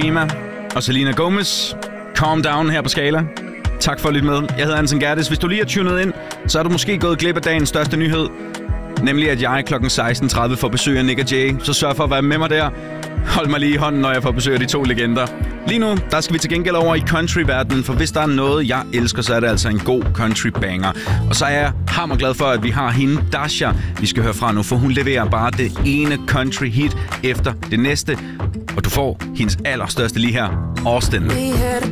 Rima og Selena Gomez. Calm Down her på Skala. Tak for at lytte med. Jeg hedder Anton Gerdes. Hvis du lige har tunet ind, så er du måske gået glip af dagens største nyhed. Nemlig at jeg kl. 16.30 får besøg af Nick og Jay. Så sørg for at være med mig der. Hold mig lige i hånden, når jeg får besøg af de to legender. Lige nu, der skal vi til gengæld over i countryverdenen, for hvis der er noget, jeg elsker, så er det altså en god country banger. Og så er jeg hammerglad for, at vi har hende, Dasha, vi skal høre fra nu, for hun leverer bare det ene country hit efter det næste. Og du får hendes allerstørste lige her, Austin. We had a